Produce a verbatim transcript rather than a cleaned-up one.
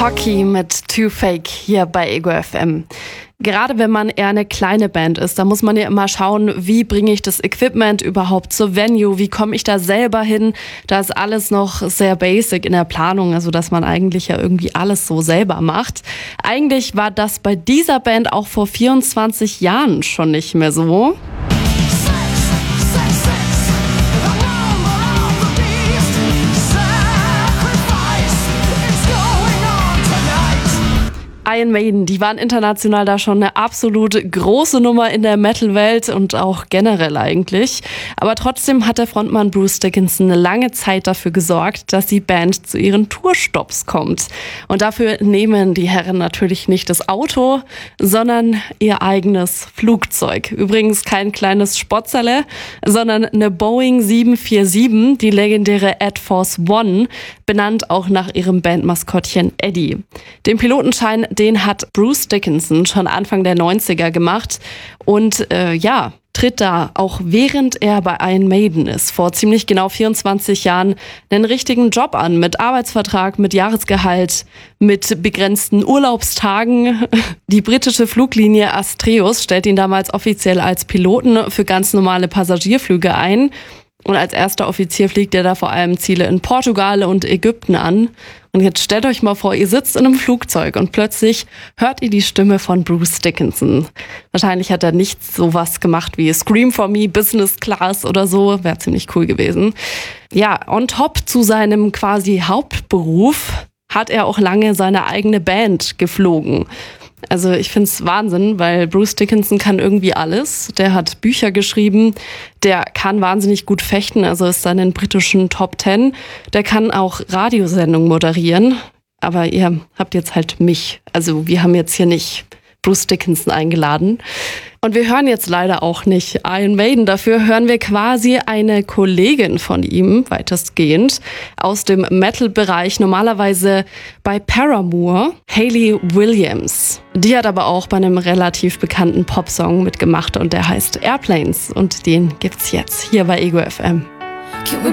Hockey mit Too Fake hier bei Ego F M. Gerade wenn man eher eine kleine Band ist, da muss man ja immer schauen, wie bringe ich das Equipment überhaupt zur Venue, wie komme ich da selber hin. Da ist alles noch sehr basic in der Planung, also dass man eigentlich ja irgendwie alles so selber macht. Eigentlich war das bei dieser Band auch vor vierundzwanzig Jahren schon nicht mehr so. Iron Maiden, die waren international da schon eine absolut große Nummer in der Metal-Welt und auch generell eigentlich. Aber trotzdem hat der Frontmann Bruce Dickinson eine lange Zeit dafür gesorgt, dass die Band zu ihren Tourstopps kommt. Und dafür nehmen die Herren natürlich nicht das Auto, sondern ihr eigenes Flugzeug. Übrigens kein kleines Spotzerle, sondern eine Boeing sieben vier sieben, die legendäre Air Force One, benannt auch nach ihrem Bandmaskottchen Eddie. Den Pilotenschein, den hat Bruce Dickinson schon Anfang der neunziger gemacht und äh, ja, tritt da auch während er bei Iron Maiden ist, vor ziemlich genau vierundzwanzig Jahren, einen richtigen Job an, mit Arbeitsvertrag, mit Jahresgehalt, mit begrenzten Urlaubstagen. Die britische Fluglinie Astraeus stellt ihn damals offiziell als Piloten für ganz normale Passagierflüge ein. Und als erster Offizier fliegt er da vor allem Ziele in Portugal und Ägypten an. Und jetzt stellt euch mal vor, ihr sitzt in einem Flugzeug und plötzlich hört ihr die Stimme von Bruce Dickinson. Wahrscheinlich hat er nicht sowas gemacht wie Scream for Me, Business Class oder so. Wäre ziemlich cool gewesen. Ja, on top zu seinem quasi Hauptberuf hat er auch lange seine eigene Band geflogen. Also ich finde es Wahnsinn, weil Bruce Dickinson kann irgendwie alles. Der hat Bücher geschrieben, der kann wahnsinnig gut fechten, also ist dann in britischen Top Ten. Der kann auch Radiosendungen moderieren, aber ihr habt jetzt halt mich. Also wir haben jetzt hier nicht Bruce Dickinson eingeladen. Und wir hören jetzt leider auch nicht Iron Maiden. Dafür hören wir quasi eine Kollegin von ihm, weitestgehend, aus dem Metal-Bereich, normalerweise bei Paramore, Hayley Williams. Die hat aber auch bei einem relativ bekannten Popsong mitgemacht und der heißt Airplanes. Und den gibt's jetzt hier bei Ego F M. Can we